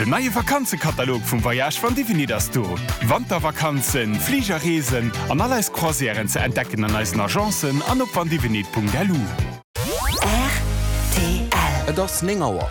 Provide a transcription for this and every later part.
Den neue Vakanzenkatalog vom Voyage von Divini das du. Wandervakanzen, Fliegerreisen an alles Croisieren zu entdecken an unseren Agenzen an op vandivinit.lu. RTL. Das Ningauer.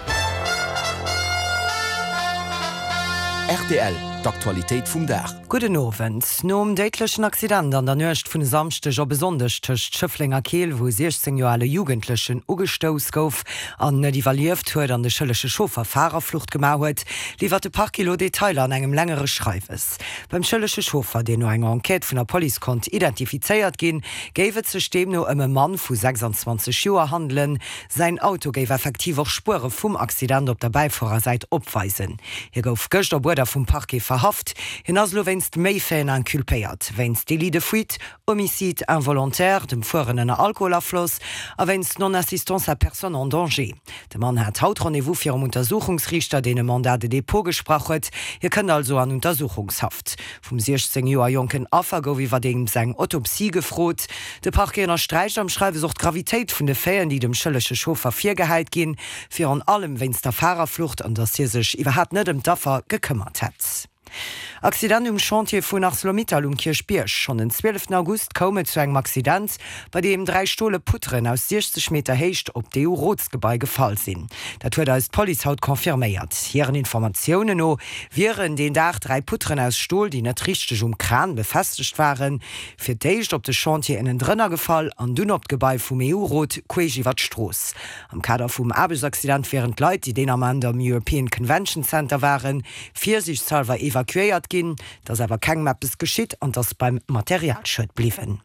RTL, d'Aktualität vum Dach. Guten Abend. Nom deitlechen Accident an der Nöcht vun Samstech a besonders tcht Schëfflinger Keel, wo 16 Joale Jugendlichen ugestous gouf an net evaluiert huet an de schëllesche Schofer Fahrerflucht gemauet, liefert de paar Kilo Detailer an engem längere Schreifes. Beim schëllesche Schofer, den no enger Enquete vun der Police kont identifizeiert gin, géiwet ze stem no ëmme Mann vu 26 Joer handeln. Sein Auto géif effektiv auch Spure vum Accident op der Beifahrerseite opweisen. Hier gouf gëcht der Bruder vum Parquet verhaft, hin as lo wennst méifäen ankulpéiert, wennst Delit fuit, Homicide involontaire, dem fuerennen Alkoholafloss, a wennst Non-Assistance à Personne en Danger. De Mann hat haut Rendezvous fir Untersuchungsrichter, den Mandat de Depot gesprachet, hier kënnt also an Untersuchungshaft. Vom 16 Joer Jonken Affer gouf iwwer dem seg Autopsie gefrot. De Parquet Streich am Schreibe sucht Gravitéit vun de Féien, die dem schëllesche Schofer virgehalt gin, fir an allem wennst der Fahrerflucht an dass hier sech iwwerhap net dem Daffer gekümmert hat. Accident Chantier vun ArcelorMittal Kirchbiersch. Schon den 12. August komme zu engem Accident, bei dem 3 Stole Putren aus 60 Meter heicht op de Rotsgebäi gefallen sinn. Dat huet als Police haut konfirméiert. Hieren Informationen no wären den Dach 3 Putren aus Stohl, die net richtig Kran befestigt waren, fir deicht op de Chantier innen drinnner gefall an dun op Gebäi vum EU-Rot Quejiwatstroos. Am Kader vum Abelsaccident wären Leute, die den am an dem European Convention Center waren, sich salver evakuiert gin, dass aber kein Mappes geschieht und das beim Materialschritt blieben.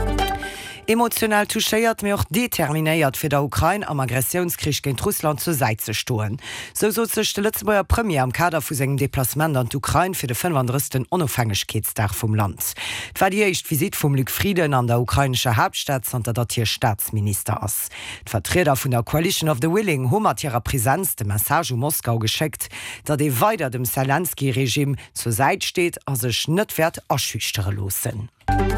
Emotional touchéiert mir auch determinéiert fir der Ukraine am Aggressionskrieg gegen Russland zur Seite zu stoen. So sech de Lützeburger Premier am Kader vu segem Deplacement an d'Ukraine fir de 35. Unabhängigkeitsdag vom Land. D'war die echt Visit vum Luc Frieden an der ukrainische Hauptstadt an dat hier Staatsminister ass. D'Vertreter vun der Coalition of the Willing hummer ihrer Präsenz de Message Moskau geschickt, dat de weiter dem Zelensky-Regime zur Seite steht as sech net werd erschüchtere losen.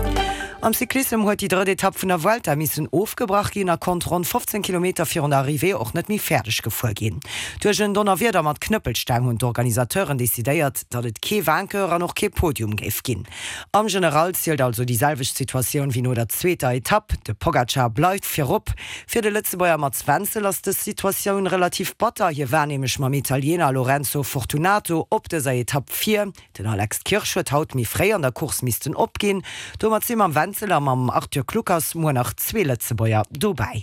Am Cyklism huet die dritte Etappe vun der Vuelta missen aufgebracht gin kont rund 15 km fir an der Arrivé och net mi fertig gefuer gin. Duerch en Donnerwieder mat Knëppelstein hun d'Organisateuren desideiert, dat et ke Wankerer noch ke Podium geif gin. Am General zielt also dieselveg Situation wie no der zweter Etappe. De Pogacar bleifft firop. Fir de Lützebäuer mat Wenzel ass de Situationun relativ batter. Hier wärnemech mam Italiener Lorenzo Fortunato op de sei Etappe 4. Den Alex Kirchschwet haut mi fré an der Kurs misten opgin. Do mat sim am Wenzel am Arthur Klukas mo nach 2 Lützebäuer dobei.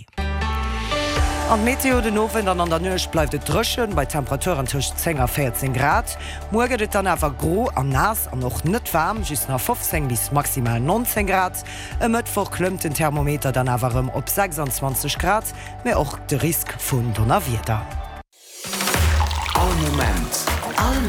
An Meteo den Nowen an der Nöch bleibt et drschen bei Temperaturen tucht 10 a 14 Grad. Morgen et dann awer gro an nass an noch net warm, just nach 15 bis maximal 19 Grad. E Mëttwoch klëmmt den Thermometer dann awerem op 26 Grad, méi och de Risk vun Donnerwieder. All Moment.